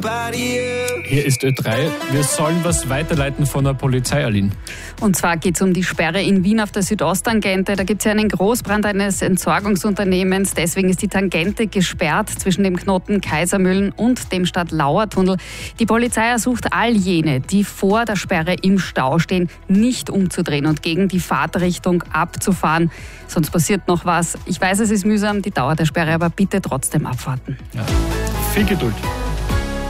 Hier ist Ö3. Wir sollen was weiterleiten von der Polizei, Aline. Und zwar geht es um die Sperre in Wien auf der Südosttangente. Da gibt es ja einen Großbrand eines Entsorgungsunternehmens. Deswegen ist die Tangente gesperrt zwischen dem Knoten Kaisermühlen und dem Stadtlauertunnel. Die Polizei ersucht all jene, die vor der Sperre im Stau stehen, nicht umzudrehen und gegen die Fahrtrichtung abzufahren. Sonst passiert noch was. Ich weiß, es ist mühsam, die Dauer der Sperre, aber bitte trotzdem abwarten. Ja. Viel Geduld.